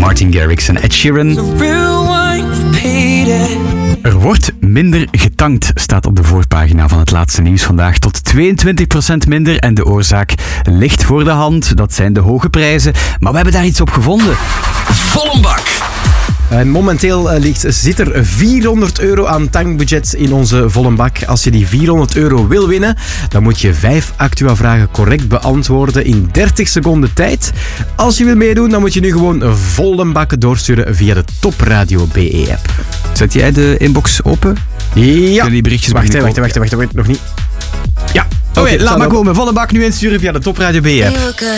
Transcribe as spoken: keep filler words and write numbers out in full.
Martin Garrix en Ed Sheeran. Er wordt minder getankt, staat op de voorpagina van het laatste nieuws vandaag. Tot tweeëntwintig procent minder en de oorzaak ligt voor de hand. Dat zijn de hoge prijzen. Maar we hebben daar iets op gevonden. Vol een bak! En momenteel uh, ligt, zit er vierhonderd euro aan tankbudget in onze volle bak. Als je die vierhonderd euro wil winnen, dan moet je vijf Actua-vragen correct beantwoorden in dertig seconden tijd. Als je wil meedoen, dan moet je nu gewoon volle bak doorsturen via de Top Radio B E-app. Zet jij de inbox open? Ja. Kunnen die berichtjes wacht, beginnen wacht, wacht, wacht, wacht, wacht, nog niet. Ja. Oké, okay, laat maar komen. Volle bak nu insturen via de Top Radio B E-app.